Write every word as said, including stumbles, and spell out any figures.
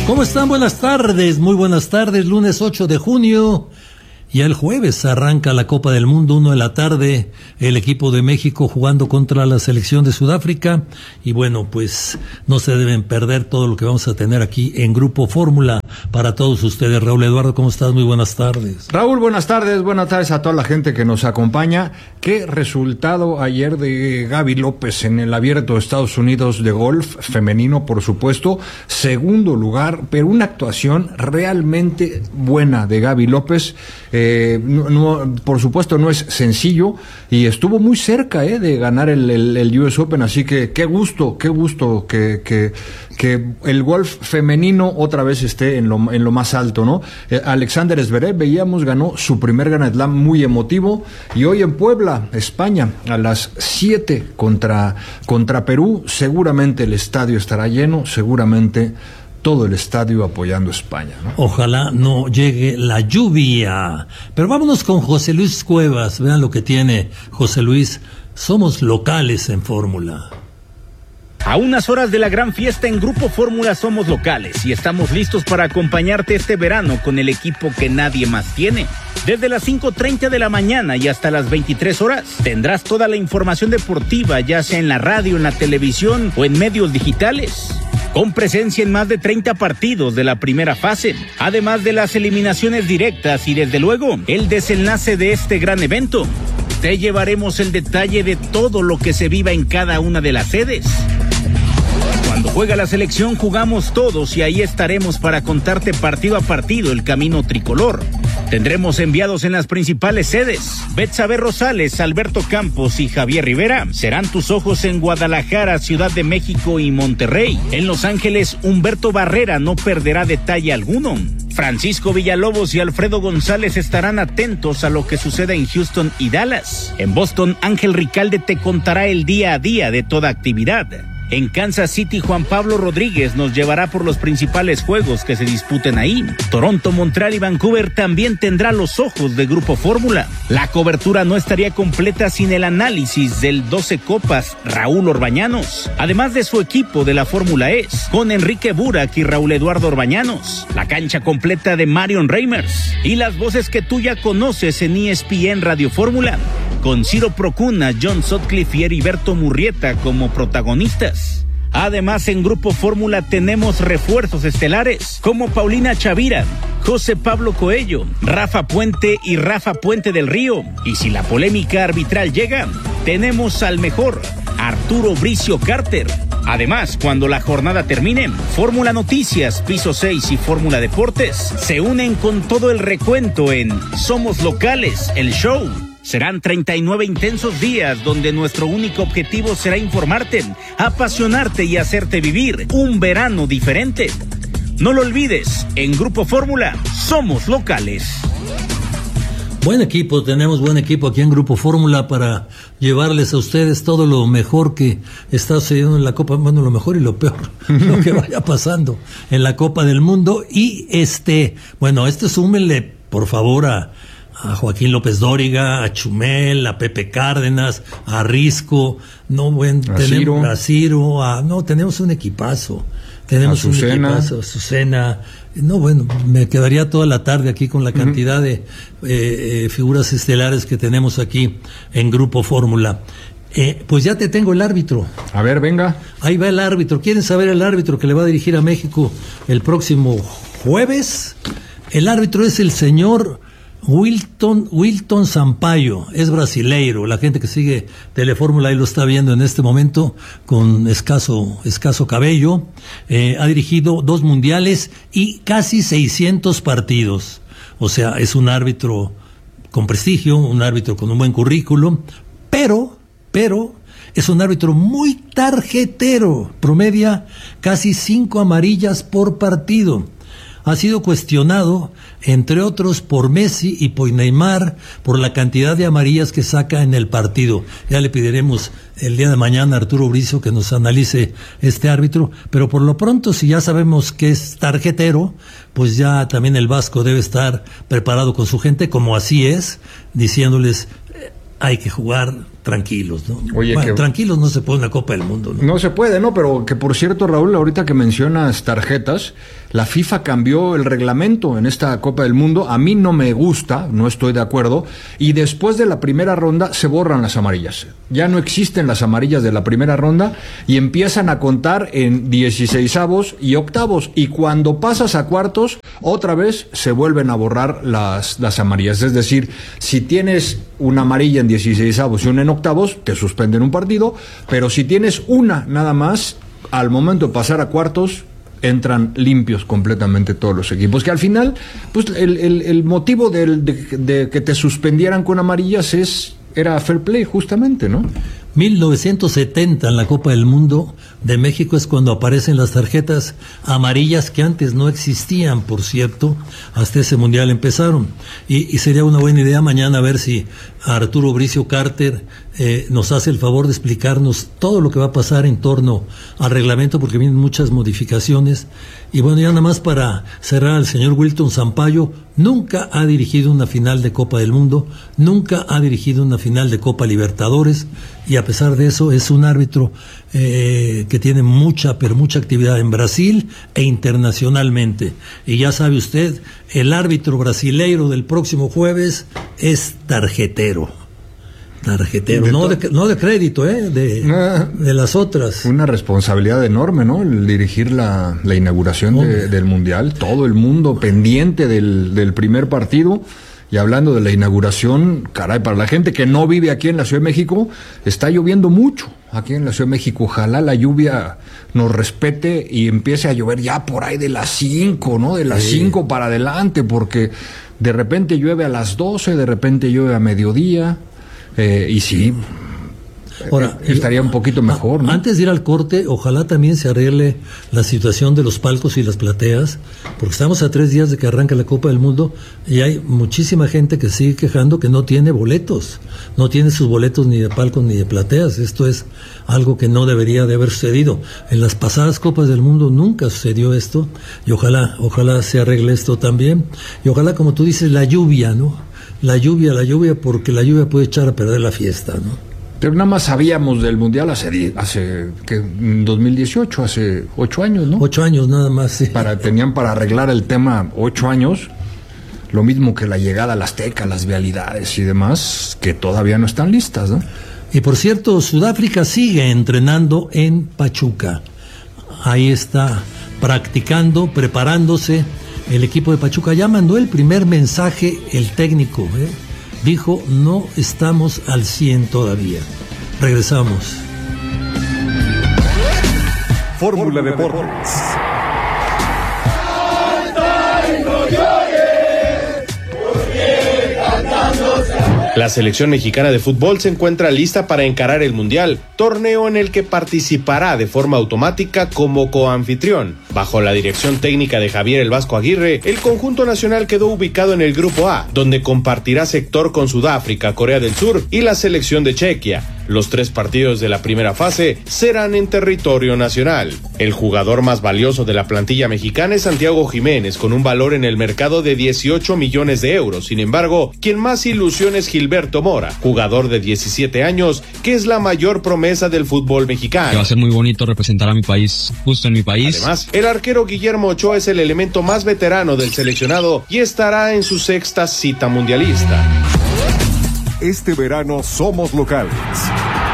¿Cómo están? Buenas tardes, muy buenas tardes, lunes ocho de junio. Ya el jueves arranca la Copa del Mundo, uno de la tarde, el equipo de México jugando contra la selección de Sudáfrica. Y bueno, pues no se deben perder todo lo que vamos a tener aquí en Grupo Fórmula para todos ustedes. Raúl Eduardo, ¿cómo estás? Muy buenas tardes. Raúl, buenas tardes, buenas tardes a toda la gente que nos acompaña. Qué resultado ayer de Gaby López en el Abierto de Estados Unidos de golf femenino, por supuesto. Segundo lugar, pero una actuación realmente buena de Gaby López. Eh, no, no, por supuesto no es sencillo y estuvo muy cerca eh, de ganar el, el, el U S Open, así que qué gusto, qué gusto que, que, que el golf femenino otra vez esté en lo, en lo más alto, ¿no? Eh, Alexander Zverev, veíamos, ganó su primer Grand Slam muy emotivo, y hoy en Puebla, España, a las siete contra, contra Perú, seguramente el estadio estará lleno, seguramente todo el estadio apoyando a España, ¿no? Ojalá no llegue la lluvia. Pero vámonos con José Luis Cuevas. Vean lo que tiene José Luis. Somos locales en Fórmula. A unas horas de la gran fiesta en Grupo Fórmula somos locales y estamos listos para acompañarte este verano con el equipo que nadie más tiene. Desde las cinco treinta de la mañana y hasta las veintitrés horas tendrás toda la información deportiva, ya sea en la radio, en la televisión o en medios digitales, con presencia en más de treinta partidos de la primera fase, además de las eliminaciones directas y desde luego el desenlace de este gran evento. Te llevaremos el detalle de todo lo que se viva en cada una de las sedes. Cuando juega la selección jugamos todos y ahí estaremos para contarte partido a partido el camino tricolor. Tendremos enviados en las principales sedes. Betsabe Rosales, Alberto Campos y Javier Rivera serán tus ojos en Guadalajara, Ciudad de México y Monterrey. En Los Ángeles, Humberto Barrera no perderá detalle alguno. Francisco Villalobos y Alfredo González estarán atentos a lo que suceda en Houston y Dallas. En Boston, Ángel Ricalde te contará el día a día de toda actividad. En Kansas City, Juan Pablo Rodríguez nos llevará por los principales juegos que se disputen ahí. Toronto, Montreal y Vancouver también tendrá los ojos de Grupo Fórmula. La cobertura no estaría completa sin el análisis del doce Copas Raúl Orbañanos, además de su equipo de la Fórmula E, con Enrique Burak y Raúl Eduardo Orbañanos, la cancha completa de Marion Reimers y las voces que tú ya conoces en E S P N Radio Fórmula, con Ciro Procuna, John Sutcliffe y Heriberto Murrieta como protagonistas. Además, en Grupo Fórmula tenemos refuerzos estelares como Paulina Chavira, José Pablo Coello, Rafa Puente y Rafa Puente del Río. Y si la polémica arbitral llega, tenemos al mejor, Arturo Bricio Carter. Además, cuando la jornada termine, Fórmula Noticias, Piso seis y Fórmula Deportes se unen con todo el recuento en Somos Locales, el show. Serán treinta y nueve intensos días donde nuestro único objetivo será informarte, apasionarte y hacerte vivir un verano diferente. No lo olvides, en Grupo Fórmula somos locales. Buen equipo, tenemos buen equipo aquí en Grupo Fórmula para llevarles a ustedes todo lo mejor que está sucediendo en la Copa, bueno, lo mejor y lo peor, lo que vaya pasando en la Copa del Mundo. Y este, bueno, este súmenle, por favor, a a Joaquín López Dóriga, a Chumel, a Pepe Cárdenas, a Risco, no, bueno, a tenemos Ciro. a Ciro, a, no, tenemos un equipazo, tenemos un equipazo, Azucena, no, bueno, me quedaría toda la tarde aquí con la cantidad uh-huh. de eh, eh, figuras estelares que tenemos aquí en Grupo Fórmula. Eh, pues ya te tengo el árbitro. A ver, venga. Ahí va el árbitro. ¿Quieren saber el árbitro que le va a dirigir a México el próximo jueves? El árbitro es el señor Wilton, Wilton Sampaio, es brasileiro. La gente que sigue Telefórmula ahí lo está viendo en este momento con escaso, escaso cabello. Eh, ha dirigido dos mundiales y casi seiscientos partidos. O sea, es un árbitro con prestigio, un árbitro con un buen currículum, pero, pero, es un árbitro muy tarjetero. Promedia casi cinco amarillas por partido. Ha sido cuestionado, entre otros, por Messi y por Neymar, por la cantidad de amarillas que saca en el partido. Ya le pediremos el día de mañana a Arturo Bricio que nos analice este árbitro, pero por lo pronto, si ya sabemos que es tarjetero, pues ya también el Vasco debe estar preparado con su gente, como así es, diciéndoles, eh, hay que jugar tranquilos, ¿no? Oye, bueno, que... tranquilos no se puede una Copa del Mundo, ¿no? No se puede, ¿no? Pero que por cierto, Raúl, ahorita que mencionas tarjetas, la FIFA cambió el reglamento en esta Copa del Mundo. A mí no me gusta, no estoy de acuerdo. Y después de la primera ronda se borran las amarillas. Ya no existen las amarillas de la primera ronda y empiezan a contar en dieciseisavos y octavos. Y cuando pasas a cuartos, otra vez se vuelven a borrar las, las amarillas. Es decir, si tienes una amarilla en dieciseisavos y una en octavos, te suspenden un partido, pero si tienes una nada más, al momento de pasar a cuartos, entran limpios completamente todos los equipos, que al final, pues el, el, el motivo de, de, de que te suspendieran con amarillas es, era fair play justamente, ¿no? mil novecientos setenta en la Copa del Mundo de México es cuando aparecen las tarjetas amarillas que antes no existían, por cierto, hasta ese mundial empezaron. Y, y sería una buena idea mañana ver si Arturo Bricio Carter eh, nos hace el favor de explicarnos todo lo que va a pasar en torno al reglamento, porque vienen muchas modificaciones. Y bueno, ya nada más para cerrar, el señor Wilton Sampaio nunca ha dirigido una final de Copa del Mundo, nunca ha dirigido una final de Copa Libertadores, y a pesar de eso es un árbitro eh, que tiene mucha, pero mucha actividad en Brasil e internacionalmente. Y ya sabe usted, el árbitro brasileiro del próximo jueves es tarjetero. Tarjetero, de no, de, no de crédito, ¿eh? De, no, de las otras. Una responsabilidad enorme, ¿no? El dirigir la, la inauguración de, del Mundial. Todo el mundo pendiente del, del primer partido. Y hablando de la inauguración, caray, para la gente que no vive aquí en la Ciudad de México, está lloviendo mucho aquí en la Ciudad de México. Ojalá la lluvia nos respete y empiece a llover ya por ahí de las cinco, ¿no? De las cinco sí. para adelante, porque de repente llueve a las doce, de repente llueve a mediodía. Eh, y sí, Ahora, estaría un poquito mejor, ¿no? Antes de ir al corte, ojalá también se arregle la situación de los palcos y las plateas, porque estamos a tres días de que arranque la Copa del Mundo y hay muchísima gente que sigue quejando que no tiene boletos, no tiene sus boletos ni de palcos ni de plateas. Esto es algo que no debería de haber sucedido. En las pasadas Copas del Mundo nunca sucedió esto, y ojalá, ojalá se arregle esto también, y ojalá, como tú dices, la lluvia, ¿no? La lluvia, la lluvia, porque la lluvia puede echar a perder la fiesta, ¿no? Pero nada más sabíamos del Mundial hace, hace que dos mil dieciocho, hace ocho años, ¿no? Ocho años nada más, sí. Para, tenían para arreglar el tema ocho años, lo mismo que la llegada al Azteca, las vialidades y demás, que todavía no están listas, ¿no? Y por cierto, Sudáfrica sigue entrenando en Pachuca. Ahí está practicando, preparándose. El equipo de Pachuca ya mandó el primer mensaje, el técnico, ¿eh? Dijo, no estamos al cien todavía. Regresamos. Fórmula Deportes. La selección mexicana de fútbol se encuentra lista para encarar el Mundial, torneo en el que participará de forma automática como coanfitrión. Bajo la dirección técnica de Javier El Vasco Aguirre, el conjunto nacional quedó ubicado en el Grupo A, donde compartirá sector con Sudáfrica, Corea del Sur y la selección de Chequia. Los tres partidos de la primera fase serán en territorio nacional. El jugador más valioso de la plantilla mexicana es Santiago Jiménez, con un valor en el mercado de dieciocho millones de euros. Sin embargo, quien más ilusiona es Gilberto Mora, jugador de diecisiete años, que es la mayor promesa del fútbol mexicano. Que va a ser muy bonito representar a mi país, justo en mi país. Además, el arquero Guillermo Ochoa es el elemento más veterano del seleccionado y estará en su sexta cita mundialista. Este verano somos locales.